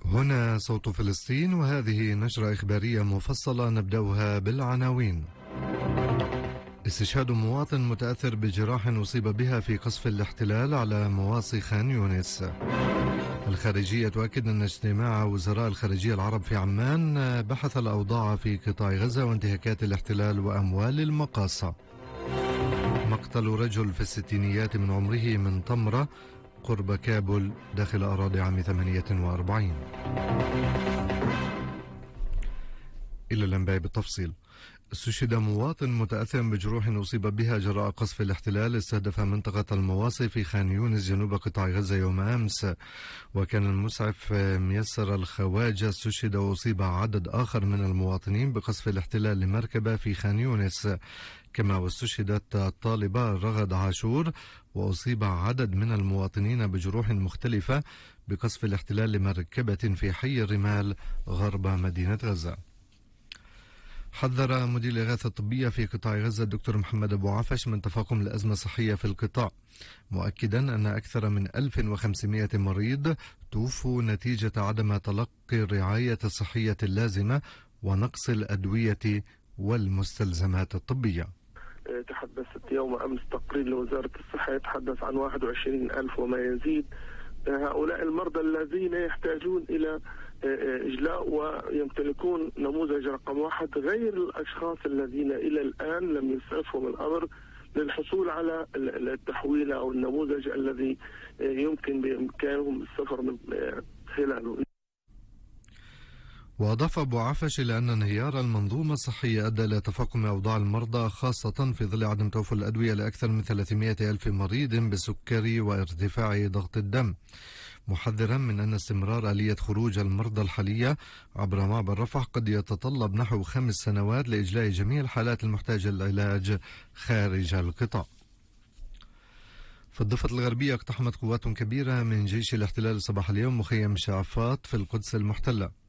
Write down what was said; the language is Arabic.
هنا صوت فلسطين، وهذه نشرة إخبارية مفصلة نبدأها بالعناوين. استشهاد مواطن متأثر بجراح أصيب بها في قصف الاحتلال على مواصي خان يونس. الخارجية تؤكد أن اجتماع وزراء الخارجية العرب في عمان بحث الأوضاع في قطاع غزة وانتهاكات الاحتلال وأموال المقاصة. مقتل رجل في الستينيات من عمره من طمرة قرب كابول داخل أراضي عام 48. إلى الأنباء بالتفصيل. استشهد مواطن متأثر بجروح أصيب بها جراء قصف الاحتلال استهدف منطقة المواصي في خان يونس جنوب قطاع غزة يوم أمس، وكان المسعف ميسر الخواجة استشهد وأصيب عدد آخر من المواطنين بقصف الاحتلال لمركبة في خان يونس، كما واستشهدت الطالبة رغد عاشور، وأصيب عدد من المواطنين بجروح مختلفة بقصف الاحتلال لمركبة في حي الرمال غرب مدينة غزة. حذر مدير الإغاثة الطبية في قطاع غزة الدكتور محمد أبو عفش من تفاقم الأزمة الصحية في القطاع، مؤكدا أن أكثر من 1500 مريض توفوا نتيجة عدم تلقي الرعاية الصحية اللازمة ونقص الأدوية والمستلزمات الطبية. تحدثت يوم أمس تقرير لوزارة الصحة يتحدث عن 21,000 وما يزيد هؤلاء المرضى الذين يحتاجون إلى إجلاء ويمتلكون نموذج رقم 1 غير الأشخاص الذين إلى الآن لم يسعفهم الأمر للحصول على التحويل أو النموذج الذي يمكن بإمكانهم السفر من خلاله. وأضاف أبو عفش إلى أن انهيار المنظومة الصحية أدى إلى تفاقم أوضاع المرضى، خاصة في ظل عدم توفر الأدوية لأكثر من 300 ألف مريض بالسكري وارتفاع ضغط الدم، محذرا من أن استمرار آلية خروج المرضى الحالية عبر معبر رفح قد يتطلب نحو 5 سنوات لإجلاء جميع الحالات المحتاجة للعلاج خارج القطاع. في الضفة الغربية اقتحمت قوات كبيرة من جيش الاحتلال صباح اليوم مخيم شعفاط في القدس المحتلة،